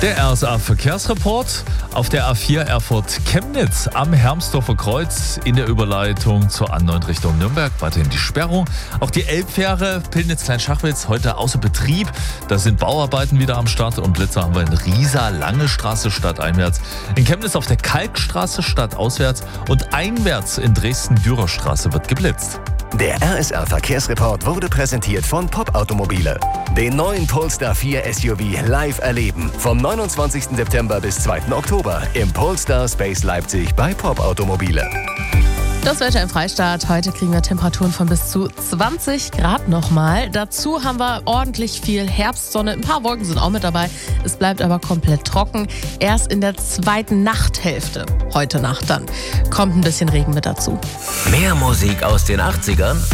Der RSA-Verkehrsreport auf der A4 Erfurt-Chemnitz am Hermsdorfer Kreuz in der Überleitung zur A9 Richtung Nürnberg. Weiterhin die Sperrung. Auch die Elbfähre Pillnitz-Kleinschachwitz heute außer Betrieb. Da sind Bauarbeiten wieder am Start und Blitzer haben wir in Riesa, Lange Straße stadteinwärts. In Chemnitz auf der Kalkstraße stadtauswärts und einwärts in Dresden-Dürerstraße wird geblitzt. Der RSA-Verkehrsreport wurde präsentiert von Pop Automobile. Den neuen Polestar 4 SUV live erleben. Vom 29. September bis 2. Oktober im Polestar Space Leipzig bei Pop Automobile. Das Wetter im Freistaat. Heute kriegen wir Temperaturen von bis zu 20 Grad nochmal. Dazu haben wir ordentlich viel Herbstsonne. Ein paar Wolken sind auch mit dabei. Es bleibt aber komplett trocken. Erst in der zweiten Nachthälfte, heute Nacht dann, kommt ein bisschen Regen mit dazu. Mehr Musik aus den 80ern